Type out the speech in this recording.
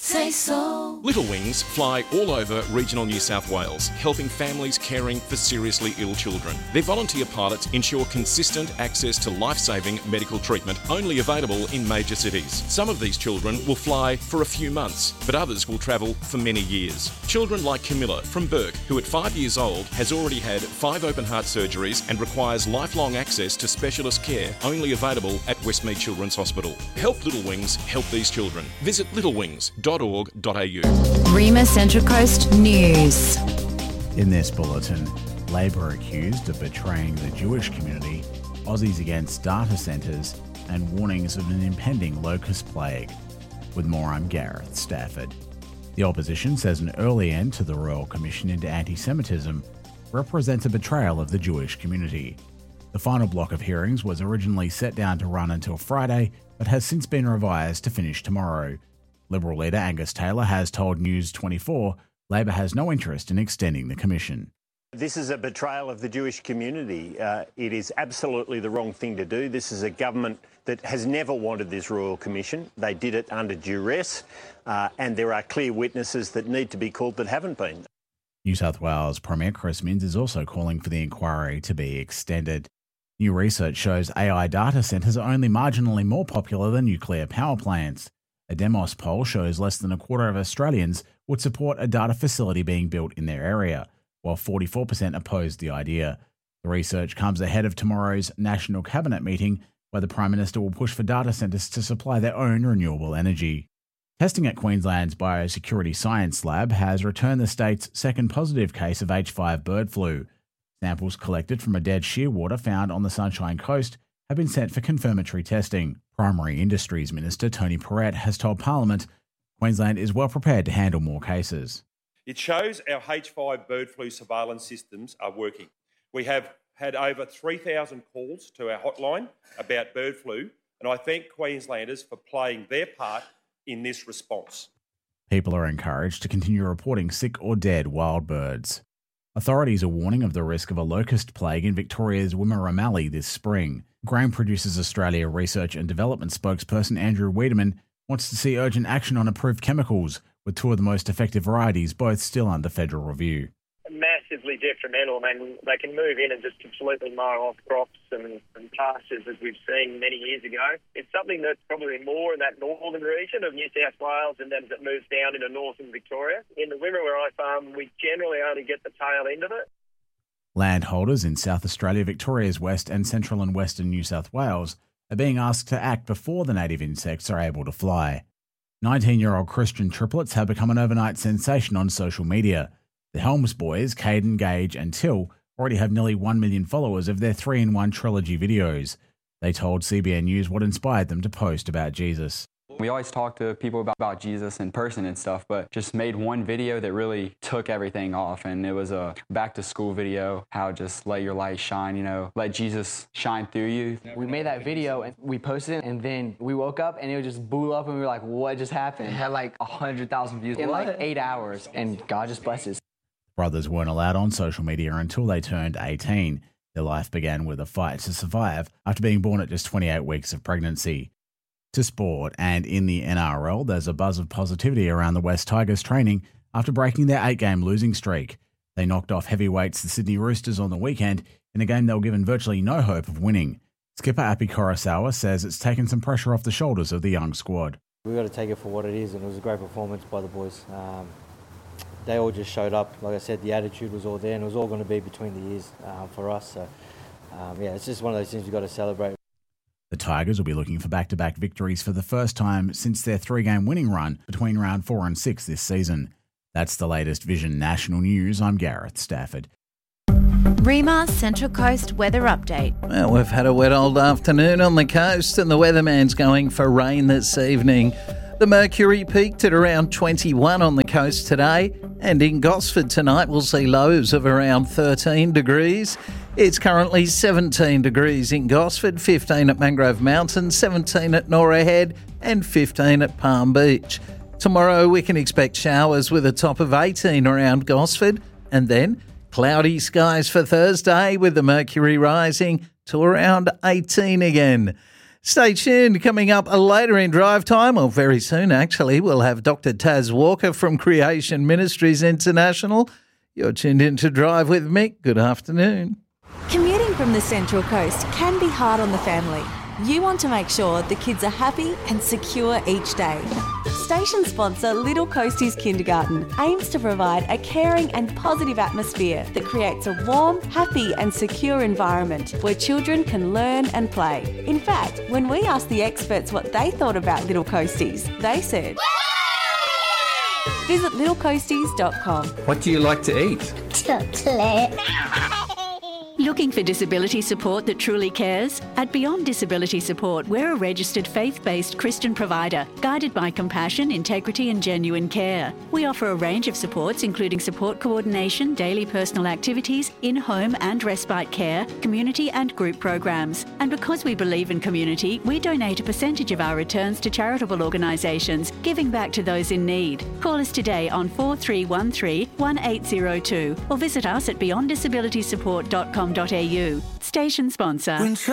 Say so. Little Wings fly all over regional New South Wales, helping families caring for seriously ill children. Their volunteer pilots ensure consistent access to life-saving medical treatment, only available in major cities. Some of these children will fly for a few months, but others will travel for many years. Children like Camilla from Burke, who at 5 years old has already had 5 open heart surgeries and requires lifelong access to specialist care, only available at Westmead Children's Hospital. Help Little Wings help these children. Visit littlewings.org.au. Rima Central Coast News. In this bulletin, Labor accused of betraying the Jewish community, Aussies against data centres, and warnings of an impending locust plague. With more, I'm Gareth Stafford. The opposition says an early end to the Royal Commission into Anti-Semitism represents a betrayal of the Jewish community. The final block of hearings was originally set down to run until Friday, but has since been revised to finish tomorrow. Liberal leader Angus Taylor has told News 24 Labor has no interest in extending the commission. This is a betrayal of the Jewish community. It is absolutely the wrong thing to do. This is a government that has never wanted this Royal Commission. They did it under duress, and there are clear witnesses that need to be called that haven't been. New South Wales Premier Chris Minns is also calling for the inquiry to be extended. New research shows AI data centres are only marginally more popular than nuclear power plants. A Demos poll shows less than a quarter of Australians would support a data facility being built in their area, while 44% opposed the idea. The research comes ahead of tomorrow's National Cabinet meeting, where the Prime Minister will push for data centres to supply their own renewable energy. Testing at Queensland's Biosecurity Science Lab has returned the state's second positive case of H5 bird flu. Samples collected from a dead shearwater found on the Sunshine Coast have been sent for confirmatory testing. Primary Industries Minister Tony Perrett has told Parliament Queensland is well prepared to handle more cases. It shows our H5 bird flu surveillance systems are working. We have had over 3,000 calls to our hotline about bird flu, and I thank Queenslanders for playing their part in this response. People are encouraged to continue reporting sick or dead wild birds. Authorities are warning of the risk of a locust plague in Victoria's Wimmera Mallee this spring. Grain Producers Australia Research and Development spokesperson Andrew Wiedemann wants to see urgent action on approved chemicals, with 2 of the most effective varieties both still under federal review. Massively detrimental. I mean, they can move in and just completely mow off crops and pastures, as we've seen many years ago. It's something that's probably more in that northern region of New South Wales, and then as it moves down into northern Victoria. In the Wimmera where I farm, we generally only get the tail end of it. Landholders in South Australia, Victoria's West and Central and Western New South Wales are being asked to act before the native insects are able to fly. 19-year-old Christian triplets have become an overnight sensation on social media. The Helms boys, Caden, Gage and Till, already have nearly 1 million followers of their 3-in-1 trilogy videos. They told CBN News what inspired them to post about Jesus. We always talk to people about Jesus in person and stuff, but just made one video that really took everything off, and it was a back-to-school video, how just let your light shine, let Jesus shine through you. We made that video, and we posted it, and then we woke up, and it just blew up, and we were like, what just happened? It had like 100,000 views in like 8 hours, and God just blessed us. Brothers weren't allowed on social media until they turned 18. Their life began with a fight to survive after being born at just 28 weeks of pregnancy. To sport, and in the NRL, there's a buzz of positivity around the West Tigers training after breaking their 8-game losing streak. They knocked off heavyweights the Sydney Roosters on the weekend in a game they were given virtually no hope of winning. Skipper Api Kurosawa says it's taken some pressure off the shoulders of the young squad. We've got to take it for what it is, and it was a great performance by the boys. They all just showed up. Like I said, the attitude was all there, and it was all going to be between the ears for us. So, it's just one of those things we've got to celebrate. The Tigers will be looking for back-to-back victories for the first time since their 3-game winning run between round 4 and 6 this season. That's the latest Vision National News. I'm Gareth Stafford. Rima Central Coast Weather Update. Well, we've had a wet old afternoon on the coast, and the weatherman's going for rain this evening. The mercury peaked at around 21 on the coast today, and in Gosford tonight we'll see lows of around 13 degrees. It's currently 17 degrees in Gosford, 15 at Mangrove Mountain, 17 at Norah Head and 15 at Palm Beach. Tomorrow we can expect showers with a top of 18 around Gosford, and then cloudy skies for Thursday with the mercury rising to around 18 again. Stay tuned. Coming up later in Drive Time, or very soon actually, we'll have Dr. Taz Walker from Creation Ministries International. You're tuned in to Drive with Mick. Good afternoon. Commuting from the Central Coast can be hard on the family. You want to make sure the kids are happy and secure each day. Station sponsor Little Coasties Kindergarten aims to provide a caring and positive atmosphere that creates a warm, happy and secure environment where children can learn and play. In fact, when we asked the experts what they thought about Little Coasties, they said, visit littlecoasties.com. What do you like to eat? Chocolate. Looking for disability support that truly cares? At Beyond Disability Support, we're a registered faith-based Christian provider, guided by compassion, integrity and genuine care. We offer a range of supports, including support coordination, daily personal activities, in-home and respite care, community and group programs. And because we believe in community, we donate a percentage of our returns to charitable organisations, giving back to those in need. Call us today on 4313-1802 or visit us at beyonddisabilitysupport.com.au. Station sponsor.